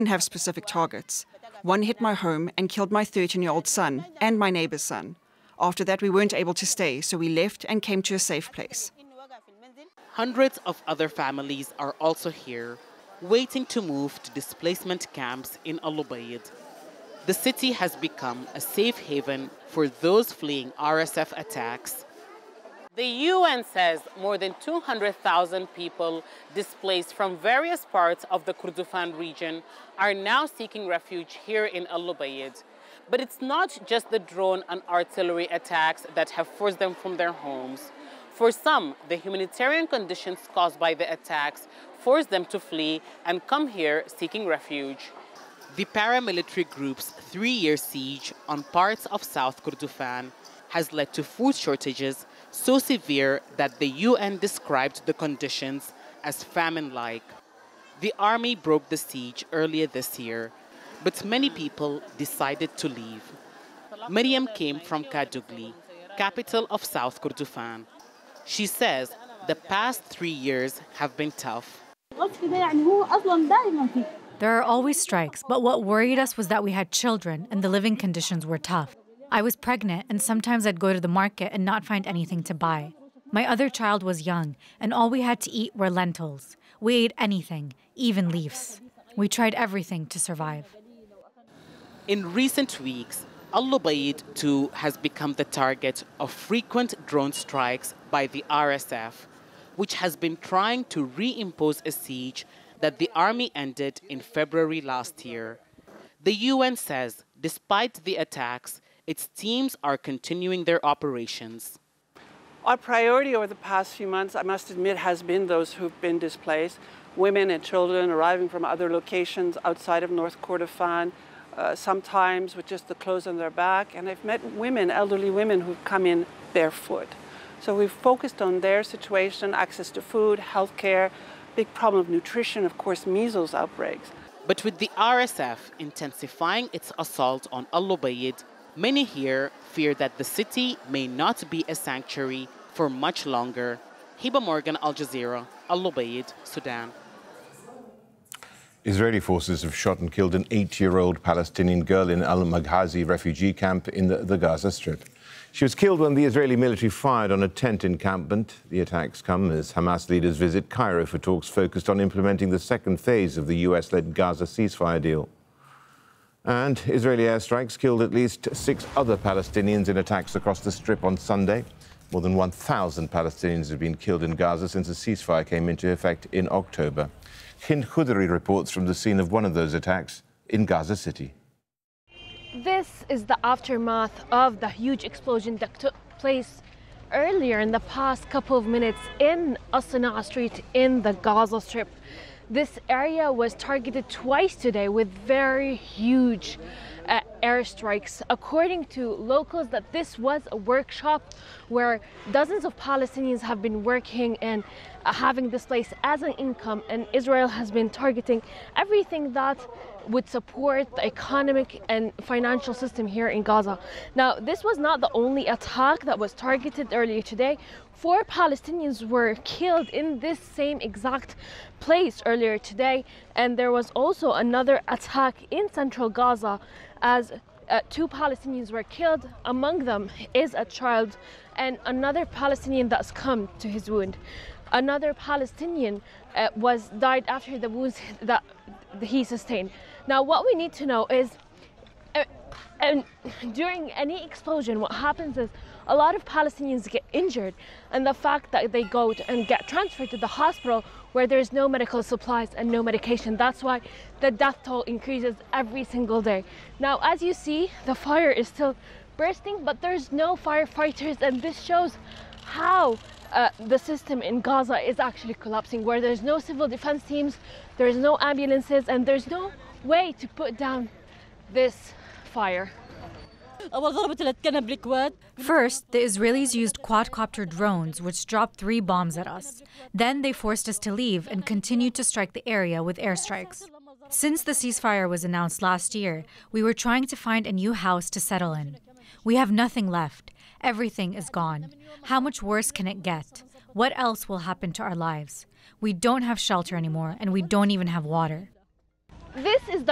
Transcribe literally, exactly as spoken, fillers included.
didn't have specific targets. One hit my home and killed my thirteen-year-old son and my neighbor's son. After that, we weren't able to stay, so we left and came to a safe place. Hundreds of other families are also here, waiting to move to displacement camps in Al Ubaid. The city has become a safe haven for those fleeing R S F attacks. The U N says more than two hundred thousand people displaced from various parts of the Kordofan region are now seeking refuge here in Al Ubaid. But it's not just the drone and artillery attacks that have forced them from their homes. For some, the humanitarian conditions caused by the attacks forced them to flee and come here seeking refuge. The paramilitary group's three-year siege on parts of South Kordofan has led to food shortages so severe that the U N described the conditions as famine-like. The army broke the siege earlier this year, but many people decided to leave. Miriam came from Kadugli, capital of South Kordofan. She says the past three years have been tough. There are always strikes, but what worried us was that we had children and the living conditions were tough. I was pregnant, and sometimes I'd go to the market and not find anything to buy. My other child was young, and all we had to eat were lentils. We ate anything, even leaves. We tried everything to survive. In recent weeks, Al Ubaid too has become the target of frequent drone strikes by the R S F, which has been trying to reimpose a siege that the army ended in February last year. The U N says, despite the attacks, its teams are continuing their operations. Our priority over the past few months, I must admit, has been those who've been displaced, women and children arriving from other locations outside of North Kordofan, uh, sometimes with just the clothes on their back. And I've met women, elderly women, who've come in barefoot. So we've focused on their situation, access to food, healthcare, big problem of nutrition, of course, measles outbreaks. But with the R S F intensifying its assault on Al Ubaid, many here fear that the city may not be a sanctuary for much longer. Hiba Morgan, Al Jazeera, Al Ubaid, Sudan. Israeli forces have shot and killed an eight-year-old Palestinian girl in Al-Maghazi refugee camp in the, the Gaza Strip. She was killed when the Israeli military fired on a tent encampment. The attacks come as Hamas leaders visit Cairo for talks focused on implementing the second phase of the U S-led Gaza ceasefire deal. And Israeli airstrikes killed at least six other Palestinians in attacks across the Strip on Sunday. More than one thousand Palestinians have been killed in Gaza since the ceasefire came into effect in October. Hind Khudri reports from the scene of one of those attacks in Gaza City. This is the aftermath of the huge explosion that took place earlier in the past couple of minutes in As-Sana'a Street in the Gaza Strip. This area was targeted twice today with very huge uh, airstrikes. According to locals, that this was a workshop where dozens of Palestinians have been working and uh, having this place as an income, and Israel has been targeting everything that would support the economic and financial system here in Gaza. Now, this was not the only attack that was targeted earlier today. Four Palestinians were killed in this same exact place earlier today, and there was also another attack in central Gaza as uh, two Palestinians were killed. Among them is a child and another Palestinian that's come to his wound. Another Palestinian uh, was died after the wounds that he sustained. Now, what we need to know is, uh, and during any explosion, what happens is a lot of Palestinians get injured, and the fact that they go to, and get transferred to the hospital where there's no medical supplies and no medication, that's why the death toll increases every single day. Now, as you see, the fire is still bursting, but there's no firefighters, and this shows how uh, the system in Gaza is actually collapsing, where there's no civil defense teams, there's no ambulances, and there's no way to put down this fire. First, the Israelis used quadcopter drones, which dropped three bombs at us. Then they forced us to leave and continued to strike the area with airstrikes. Since the ceasefire was announced last year, we were trying to find a new house to settle in. We have nothing left. Everything is gone. How much worse can it get? What else will happen to our lives? We don't have shelter anymore, and we don't even have water. This is the